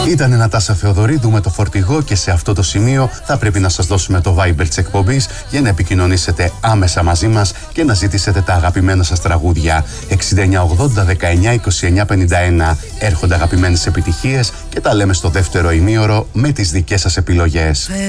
Ήταν η Νατάσα Θεοδωρίδου με το Φορτηγό και σε αυτό το σημείο θα πρέπει να σας δώσουμε το Viber της εκπομπής για να επικοινωνήσετε άμεσα μαζί μας και να ζητήσετε τα αγαπημένα σας τραγούδια. 6980 19 29 51. Έρχονται αγαπημένες επιτυχίες και τα λέμε στο δεύτερο ημίωρο με τις δικές σας επιλογές.